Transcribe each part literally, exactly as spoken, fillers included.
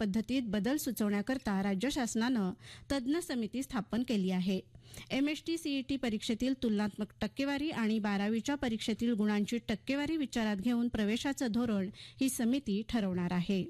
पद्धतीत बदल सुचवण्याकरता राज्य शासनानं तज्ज्ञ समिती स्थापन केली आहे. एमएसटी सीईटी परीक्षेतील तुलनात्मक टक्केवारी आणि बारावीच्या परीक्षेतील गुणांची टक्केवारी विचारात घेऊन प्रवेशाचं धोरण ही समिती ठरवणार आहे.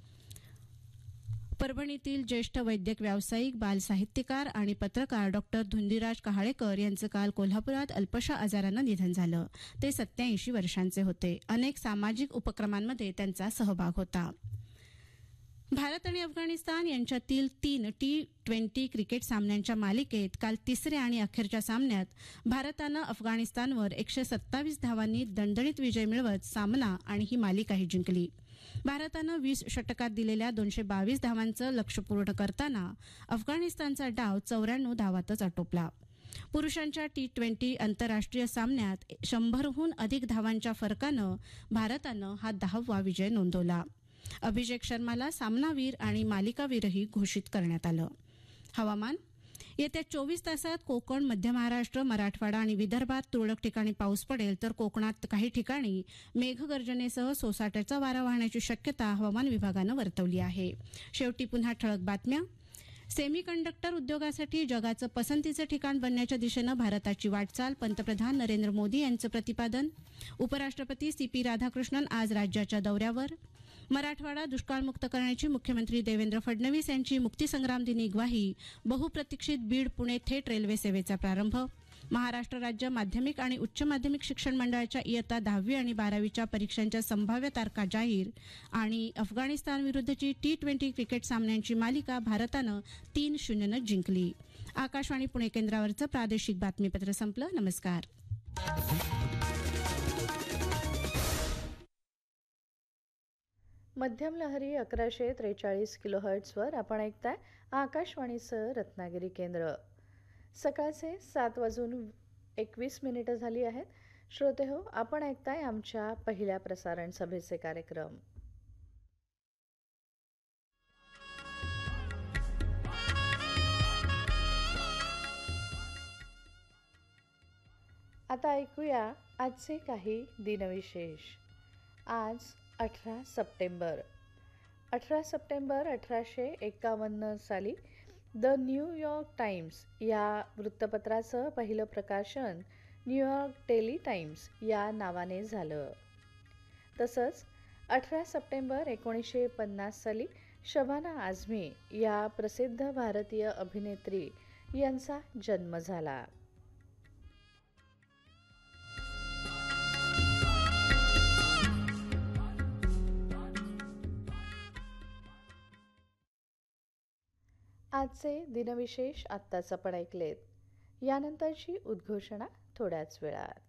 परभणीतील ज्येष्ठ वैद्यक व्यावसायिक, बालसाहित्यकार आणि पत्रकार डॉक्टर धुंदीराज कहाळेकर यांचं काल कोल्हापुरात अल्पशा आजारानं निधन झालं. ते सत्याऐंशी वर्षांचे होते. अनेक सामाजिक उपक्रमांमध्ये त्यांचा सहभाग होता. भारत आणि अफगाणिस्तान यांच्यातील तीन टी ट्वेंटी क्रिकेट सामन्यांच्या मालिकेत काल तिसऱ्या आणि अखेरच्या सामन्यात भारतानं अफगाणिस्तानवर एकशे सत्तावीस धावांनी दणदणीत विजय मिळवत सामना आणि ही मालिकाही जिंकली. भारतानं वीस षटकात दिलेल्या दोनशे बावीस धावांचं लक्ष्य पूर्ण करताना अफगाणिस्तानचा डाव चौऱ्याण्णव धावातच आटोपला. पुरुषांच्या टी ट्वेंटी आंतरराष्ट्रीय सामन्यात शंभरहून अधिक धावांच्या फरकानं भारतानं हा दहावा विजय नोंदवला. अभिषेक शर्माला सामनावीर आणि मालिकावीरही घोषित करण्यात आलं. हवामान. येत्या चोवीस तासात कोकण, मध्य महाराष्ट्र, मराठवाडा आणि विदर्भात तुरळक ठिकाणी पाऊस पडेल तर कोकणात काही ठिकाणी मेघगर्जनेसह सोसाट्याचा वारा वाहण्याची शक्यता हवामान विभागानं वर्तवली आहे. शेवटी पुन्हा ठळक बातम्या. सेमीकंडक्टर उद्योगासाठी जगाचं पसंतीचं ठिकाण बनण्याच्या दिशेनं भारताची वाटचाल, पंतप्रधान नरेंद्र मोदी यांचं प्रतिपादन. उपराष्ट्रपती सी पी राधाकृष्णन आज राज्याच्या दौऱ्यावर. मराठवाडा दुष्काळमुक्त करण्याची मुख्यमंत्री देवेंद्र फडणवीस यांची मुक्तीसंग्राम दिनी ग्वाही. बहुप्रतीक्षित बीड पुणे थेट रेल्वे सेवेचा प्रारंभ. महाराष्ट्र राज्य माध्यमिक आणि उच्च माध्यमिक शिक्षण मंडळाच्या इयत्ता दहावी आणि बारावीच्या परीक्षांच्या संभाव्य तारखा जाहीर. आणि अफगाणिस्तान विरुद्धची टी ट्वेंटी क्रिकेट सामन्यांची मालिका भारतानं तीन शून्यनं जिंकली. आकाशवाणी पुणे केंद्रावरचं प्रादेशिक बातमीपत्र संपलं. नमस्कार. मध्यम लहरी अकराशे त्रेचाळीस किलोहर्ट्झवर आपण ऐकताय आकाशवाणीचं रत्नागिरी केंद्र. सकाळचे सात वाजून एकवीस मिनिटं झाली आहेत. श्रोते हो, आपण ऐकताय आमच्या पहिल्या प्रसारण सभेचे कार्यक्रम. आता ऐकूया आजचे काही दिनविशेष. आज अठरा सप्टेंबर. अठरा सप्टेंबर अठराशे एक्कावन्न साली द न्यूयॉर्क टाइम्स या वृत्तपत्राचं पहिलं प्रकाशन न्यूयॉर्क डेली टाइम्स या नावाने झालं. तसंच अठरा सप्टेंबर एकोणीसशे पन्नास साली शबाना आझमी या प्रसिद्ध भारतीय अभिनेत्री यांचा जन्म झाला. आजचे दिनविशेष आत्ताच आपण ऐकलेत. यानंतरची उद्घोषणा थोड्याच वेळात.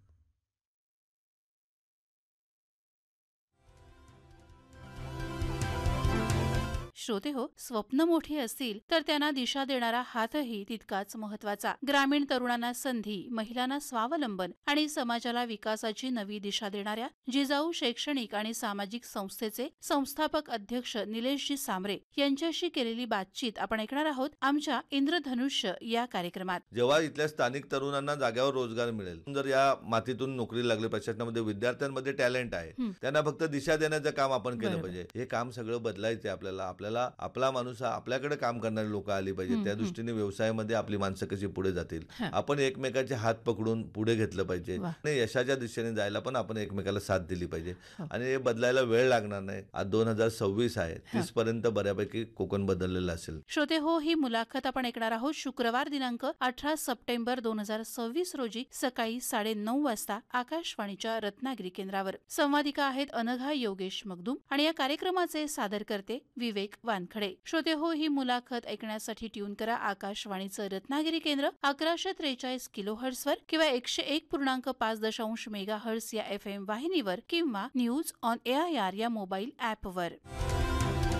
श्रोते हो, स्वप्न मोठी असतील तर त्यांना दिशा देणारा हातही तितकाच महत्वाचा. ग्रामीण तरुणांना संधी, महिलांना स्वावलंबन आणि समाजाला विकासाची नवी दिशा देणाऱ्या जिजाऊ शैक्षणिक आणि सामाजिक संस्थेचे संस्थापक अध्यक्ष निलेशजी सांबरे यांच्याशी केलेली बातचीत आपण ऐकणार आहोत आमच्या इंद्रधनुष्य या कार्यक्रमात. जेव्हा इथल्या स्थानिक तरुणांना जाग्यावर रोजगार मिळेल, जर या मातीतून नोकरी लागली, प्रशासनामध्ये विद्यार्थ्यांमध्ये टॅलेंट आहे, त्यांना फक्त दिशा देण्याचं काम आपण केलं पाहिजे. हे काम सगळं बदलायचं आपल्याला. आपल्याला आपला माणूस आपल्याकडे काम करणारे लोक आली पाहिजे. त्या दृष्टीने व्यवसायामध्ये आपली माणसं कशी पुढे जातील, आपण एकमेकाचे हात पकडून पुढे घेतलं पाहिजे आणि यशाच्या दिशेने जायला पण आपण एकमेकाला साथ दिली पाहिजे. आणि हे बदलायला वेळ लागणार नाही. आज दोन हजार सव्वीस आहे, तीस पर्यंत बऱ्यापैकी कोकण बदललेलं असेल. श्रोते हो, ही मुलाखत आपण ऐकणार आहोत शुक्रवार दिनांक अठरा सप्टेंबर दोन हजार सव्वीस रोजी सकाळी साडे नऊ वाजता आकाशवाणीच्या रत्नागिरी केंद्रावर. संवादिका आहेत अनघा योगेश मगदूम आणि या कार्यक्रमाचे सादर करते विवेक वानखडे. श्रोते हो, ही मुलाखत ऐकण्यासाठी ट्यून करा आकाशवाणीचं रत्नागिरी केंद्र अकराशे त्रेचाळीस किलो हर्ट्झवर किंवा एकशे एक पूर्णांक पाच दशांश मेगा हर्ट्झ या एफ एम वाहिनीवर किंवा news on A I R या मोबाईल ऍपवर.